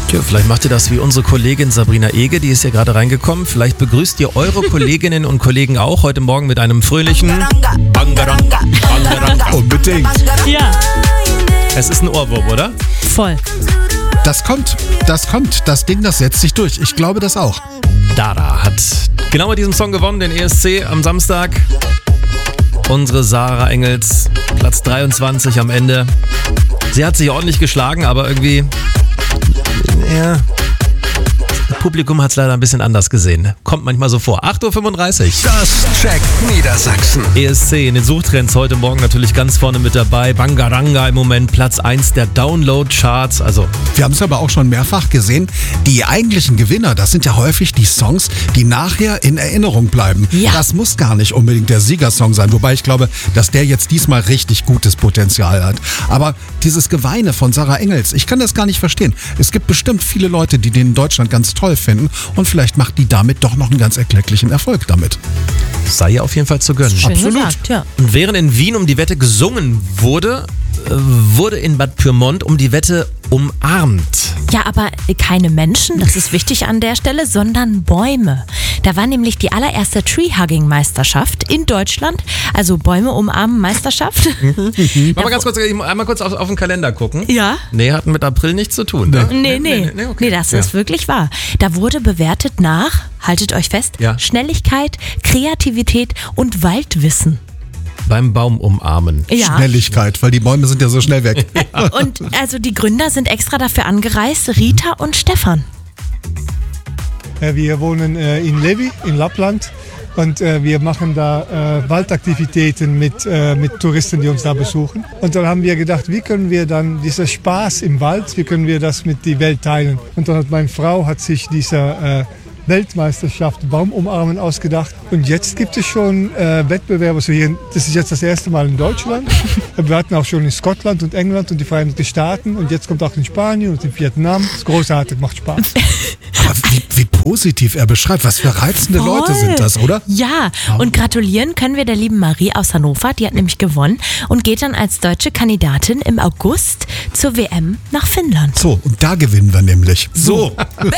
Tja, vielleicht macht ihr das wie unsere Kollegin Sabrina Ege, die ist ja gerade reingekommen. Vielleicht begrüßt ihr eure Kolleginnen und Kollegen auch heute Morgen mit einem fröhlichen Bangaranga, Bangaranga. Unbedingt. Ja, Es ist ein Ohrwurm, oder? voll. Das kommt. Das Ding, das setzt sich durch. Ich glaube das auch. Dara hat genau mit diesem Song gewonnen, den ESC am Samstag. Unsere Sarah Engels, Platz 23 am Ende. Sie hat sich ordentlich geschlagen, aber irgendwie, ja, das Publikum hat es leider ein bisschen anders gesehen. Kommt manchmal so vor. 8.35 Uhr. Das checkt Niedersachsen. ESC in den Suchtrends heute Morgen natürlich ganz vorne mit dabei. Bangaranga im Moment Platz 1 der Download-Charts. Also Wir haben es aber auch schon mehrfach gesehen. Die eigentlichen Gewinner, das sind ja häufig die Songs, die nachher in Erinnerung bleiben. Ja. Das muss gar nicht unbedingt der Siegersong sein. Wobei ich glaube, dass der jetzt diesmal richtig gutes Potenzial hat. Aber dieses Geweine von Sarah Engels, ich kann das gar nicht verstehen. Es gibt bestimmt viele Leute, die den in Deutschland ganz toll finden. Und vielleicht macht die damit doch noch einen ganz erklecklichen Erfolg damit. sei ihr auf jeden Fall zu gönnen. Schön Absolut. gesagt, ja. Und während in Wien um die Wette gesungen wurde, wurde in Bad Pyrmont um die Wette umarmt. Ja, aber keine Menschen, das ist wichtig an der Stelle, sondern Bäume. Da war nämlich die allererste Tree-Hugging-Meisterschaft in Deutschland, also Bäume umarmen Meisterschaft. Mal ganz kurz, einmal kurz auf den Kalender gucken. Ja. Nee, hat mit April nichts zu tun. Ne? Nee, okay. das ist wirklich wahr. Da wurde bewertet nach, haltet euch fest, Ja. Schnelligkeit, Kreativität und Waldwissen. Beim Baum umarmen. Ja. Schnelligkeit, weil die Bäume sind ja so schnell weg. Und also die Gründer sind extra dafür angereist, Rita und Stefan. Wir wohnen in Levi, in Lappland. Und wir machen da Waldaktivitäten mit Touristen, die uns da besuchen. Und dann haben wir gedacht, wie können wir dann dieser Spaß im Wald, wie können wir das mit der Welt teilen? Und dann hat meine Frau sich dieser Weltmeisterschaft Baumumarmen ausgedacht. Und jetzt gibt es schon Wettbewerbe. Also hier, das ist jetzt das erste Mal in Deutschland. Wir hatten auch schon in Schottland und England und die Vereinigten Staaten. Und jetzt kommt auch in Spanien und in Vietnam. Das ist großartig, macht Spaß. Aber wie positiv er beschreibt, was für reizende Leute sind das, oder? Ja, und gratulieren können wir der lieben Marie aus Hannover, die hat nämlich gewonnen und geht dann als deutsche Kandidatin im August zur WM nach Finnland. So, und da gewinnen wir nämlich. So.